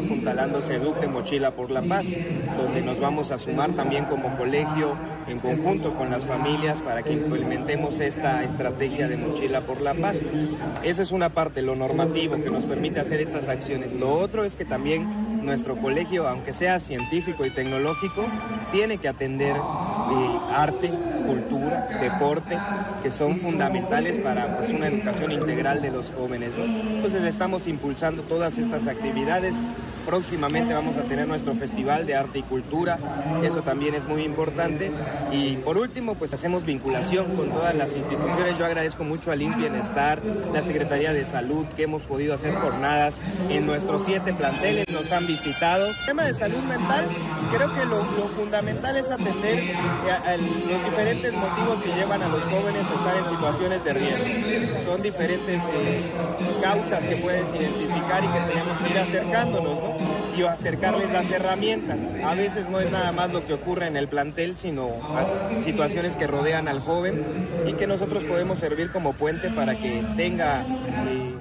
apuntalando Seducte Mochila por la Paz, donde nos vamos a sumar también como colegio en conjunto con las familias para que implementemos esta estrategia de Mochila por la Paz. Esa es una parte, lo normativo que nos permite hacer estas acciones. Lo otro es que también nuestro colegio, aunque sea científico y tecnológico, tiene que atender arte, cultura, deporte, que son fundamentales para pues, una educación integral de los jóvenes, ¿no? Entonces estamos impulsando todas estas actividades. Próximamente vamos a tener nuestro Festival de Arte y Cultura, eso también es muy importante. Y por último, pues hacemos vinculación con todas las instituciones. Yo agradezco mucho al INPI Bienestar, la Secretaría de Salud, que hemos podido hacer jornadas en nuestros 7 planteles, nos han visitado. El tema de salud mental, creo que lo fundamental es atender los diferentes motivos que llevan a los jóvenes a estar en situaciones de riesgo. Son diferentes causas que puedes identificar y que tenemos que ir acercándonos, ¿no? Y acercarles las herramientas. A veces no es nada más lo que ocurre en el plantel, sino situaciones que rodean al joven y que nosotros podemos servir como puente para que tenga